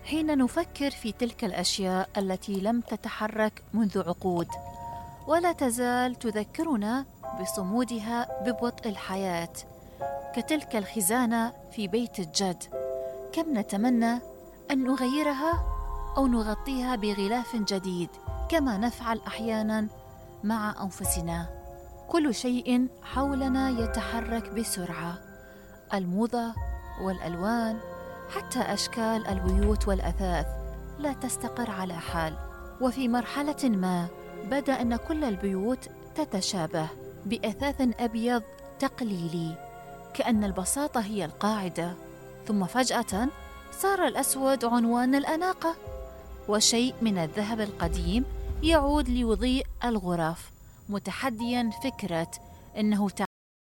حين نفكر في تلك الأشياء التي لم تتحرك منذ عقود ولا تزال تذكرنا بصمودها ببطء الحياة، كتلك الخزانة في بيت الجد، كم نتمنى أن نغيرها أو نغطيها بغلاف جديد كما نفعل أحياناً مع أنفسنا. كل شيء حولنا يتحرك بسرعة، الموضة والألوان حتى أشكال البيوت والأثاث لا تستقر على حال. وفي مرحلة ما بدأ أن كل البيوت تتشابه بأثاث أبيض تقليدي، كأن البساطة هي القاعدة، ثم فجأة صار الأسود عنوان الأناقة، وشيء من الذهب القديم يعود ليضيء الغرف، متحدياً فكرة أنه